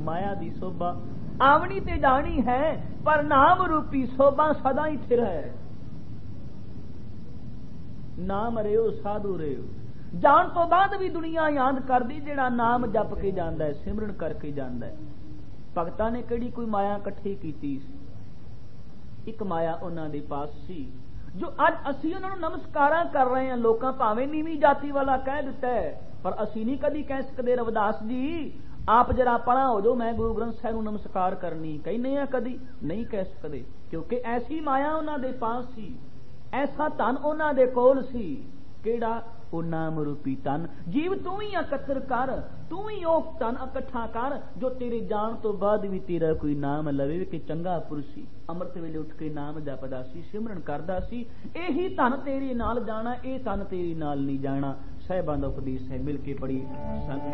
माया दी शोभा आवनी ते जानी है, पर नाम रूपी शोभा सदा ही थिर है। नाम रेओ साधु रेओ, जान तो बाद भी दुनिया याद कर दी जेड़ा नाम जप के जांदा है, सिमरन करके जांदा है। भगतां ने किहड़ी कोई माया इकट्ठी कीती सी, एक माया उन्हां दे पास सी जो अज असीं उन्हां नूं नमस्कारां कर रहे हैं। लोकां भावें नीवीं जाति वाला कह दिता है, पर असीं नहीं कदी कह सकदे रविदास जी आप जरा परा हो जाओ, मैं गुरु ग्रंथ साहिब नूं नमस्कार करनी, कहने हैं कदी नहीं कह सकदे, क्योंकि ऐसी माया उन्हां दे पास सी, ऐसा धन उन्हां दे कोल सी। किहड़ा? ओ नाम रूपी धन। जीव तू ही इकट्ठा कर, तू ही ओ धन इकट्ठा कर जो तेरे जान तो बाद भी तेरा कोई नाम लवे। कि चंगा पुरुषी अमृत वेले उठ के नाम जपदा सी, सिमरन करदा सी, यही धन तेरे नाल जाना, ये धन तेरे नाल नहीं जाना। साहिबां दा उपदेश है, मिल के पढ़ी।